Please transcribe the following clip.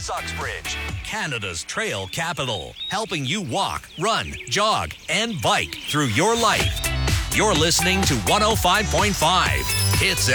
Uxbridge, Canada's trail capital, helping you walk, run, jog, and bike through your life. You're listening to 105.5 Hits